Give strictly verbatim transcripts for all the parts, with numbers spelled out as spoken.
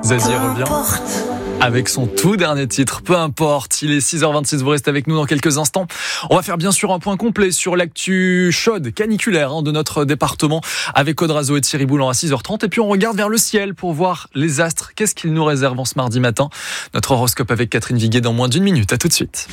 Zazie revient avec son tout dernier titre, peu importe. Il est six heures vingt-six, vous restez avec nous dans quelques instants. On va faire bien sûr un point complet sur l'actu chaude, caniculaire hein, de notre département avec Aude Razo et Thierry Boulan à six heures trente. Et puis on regarde vers le ciel pour voir les astres. Qu'est-ce qu'ils nous réservent en ce mardi matin? Notre horoscope avec Catherine Viguet dans moins d'une minute. À tout de suite.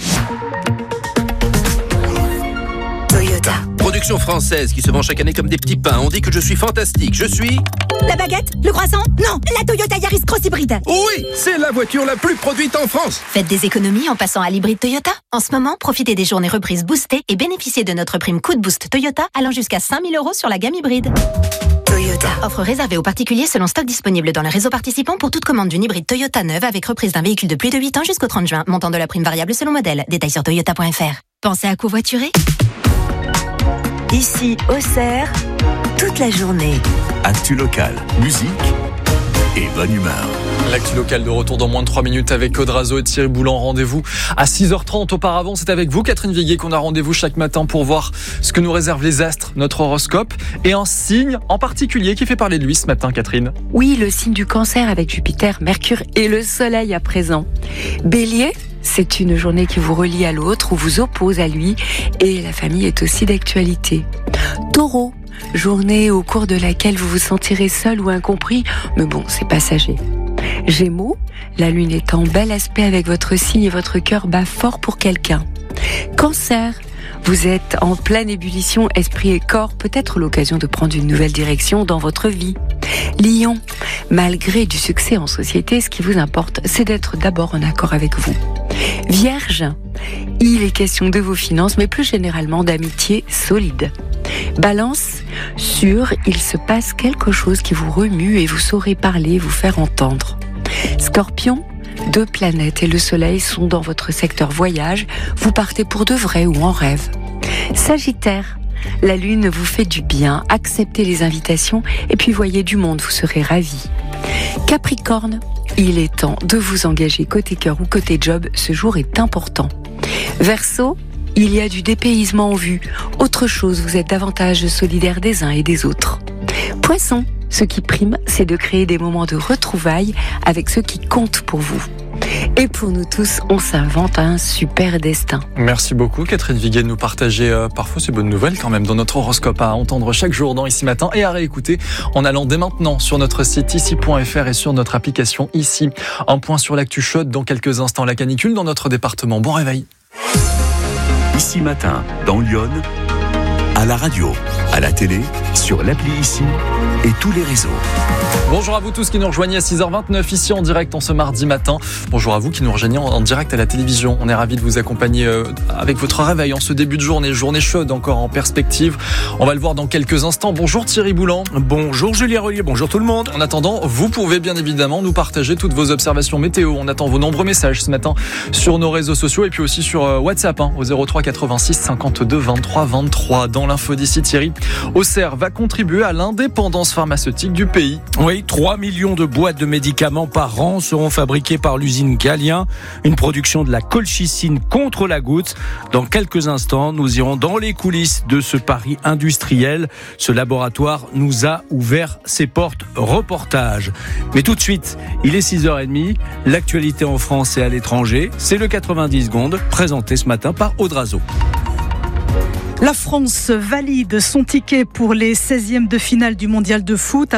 Toyota. Production française qui se vend chaque année comme des petits pains. On dit que je suis fantastique. Je suis... La baguette? Le croissant? Non, la Toyota Yaris Cross Hybride. Oui, c'est la voiture la plus produite en France. Faites des économies en passant à l'hybride Toyota. En ce moment, profitez des journées reprises boostées et bénéficiez de notre prime coup de boost Toyota allant jusqu'à cinq mille euros sur la gamme hybride. Toyota. Offre réservée aux particuliers selon stock disponible dans le réseau participant pour toute commande d'une hybride Toyota neuve avec reprise d'un véhicule de plus de huit ans jusqu'au trente juin. Montant de la prime variable selon modèle. Détails sur toyota point f r. Pensez à covoiturer? Ici, Auxerre, toute la journée. Actu locale, musique et bonne humeur. L'actu locale de retour dans moins de trois minutes avec Aude Razo et Thierry Boulan. Rendez-vous à six heures trente. Auparavant, c'est avec vous, Catherine Viguet, qu'on a rendez-vous chaque matin pour voir ce que nous réservent les astres, notre horoscope, et un signe en particulier qui fait parler de lui ce matin, Catherine. Oui, le signe du Cancer avec Jupiter, Mercure et le Soleil à présent. Bélier, c'est une journée qui vous relie à l'autre ou vous oppose à lui, et la famille est aussi d'actualité. Taureau, journée au cours de laquelle vous vous sentirez seul ou incompris, mais bon, c'est passager. Gémeaux, la lune est en bel aspect avec votre signe et votre cœur bat fort pour quelqu'un. Cancer, vous êtes en pleine ébullition, esprit et corps, peut-être l'occasion de prendre une nouvelle direction dans votre vie. Lion, malgré du succès en société, ce qui vous importe, c'est d'être d'abord en accord avec vous. Vierge, il est question de vos finances, mais plus généralement d'amitié solide. Balance, sûr, il se passe quelque chose qui vous remue et vous saurez parler, vous faire entendre. Scorpion, deux planètes et le soleil sont dans votre secteur voyage, vous partez pour de vrai ou en rêve. Sagittaire, la lune vous fait du bien, acceptez les invitations et puis voyez du monde, vous serez ravis. Capricorne, il est temps de vous engager côté cœur ou côté job, ce jour est important. Verseau, il y a du dépaysement en vue. Autre chose, vous êtes davantage solidaires des uns et des autres. Poisson, ce qui prime, c'est de créer des moments de retrouvailles avec ceux qui comptent pour vous. Et pour nous tous, on s'invente un super destin. Merci beaucoup Catherine Viguet de nous partager euh, parfois ces bonnes nouvelles quand même dans notre horoscope à entendre chaque jour dans Ici Matin et à réécouter en allant dès maintenant sur notre site ici point f r et sur notre application Ici. Un point sur l'actu chaude dans quelques instants. La canicule dans notre département. Bon réveil. Ici Matin, dans Lyon, à la radio, à la télé, sur l'appli Ici et tous les réseaux. Bonjour à vous tous qui nous rejoignez à six heures vingt-neuf ici en direct en ce mardi matin. Bonjour à vous qui nous rejoignez en direct à la télévision. On est ravis de vous accompagner avec votre réveil en ce début de journée, journée chaude encore en perspective. On va le voir dans quelques instants. Bonjour Thierry Boulan. Bonjour Julien Rollier, bonjour tout le monde. En attendant, vous pouvez bien évidemment nous partager toutes vos observations météo. On attend vos nombreux messages ce matin sur nos réseaux sociaux et puis aussi sur WhatsApp hein, au zéro trois quatre-vingt-six cinquante-deux vingt-trois vingt-trois. Dans l'info d'ici Thierry, Auxerre va contribuer à l'indépendance pharmaceutique du pays. Oui, trois millions de boîtes de médicaments par an seront fabriquées par l'usine Galien, une production de la colchicine contre la goutte. Dans quelques instants, nous irons dans les coulisses de ce pari industriel. Ce laboratoire nous a ouvert ses portes. Reportage. Mais tout de suite, il est six heures trente. L'actualité en France et à l'étranger, c'est le quatre-vingt-dix secondes, présenté ce matin par Aude Razo. La France valide son ticket pour les seizièmes de finale du mondial de foot.